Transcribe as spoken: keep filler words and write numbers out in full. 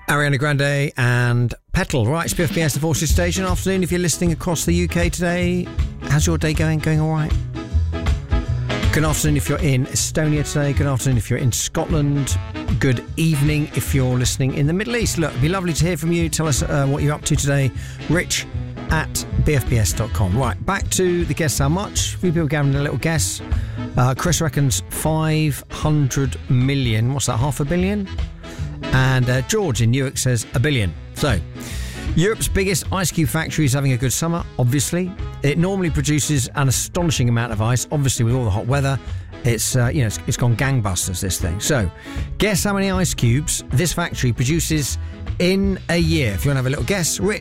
Ariana Grande and Petal. Right, it's B F B S, the Forces Station. Afternoon, if you're listening across the U K today. How's your day going? Going all right? Good afternoon if you're in Estonia today. Good afternoon if you're in Scotland. Good evening if you're listening in the Middle East. Look, it'd be lovely to hear from you. Tell us uh, what you're up to today. Rich at b f b s dot com. Right, back to the guess how much. A few people giving a little guess. Uh, Chris reckons five hundred million. What's that, half a billion? And uh, George in Newark says a billion. So, Europe's biggest ice cube factory is having a good summer, obviously. It normally produces an astonishing amount of ice, obviously with all the hot weather. It's, uh, you know, it's, it's gone gangbusters, this thing. So, guess how many ice cubes this factory produces in a year. If you want to have a little guess, Rich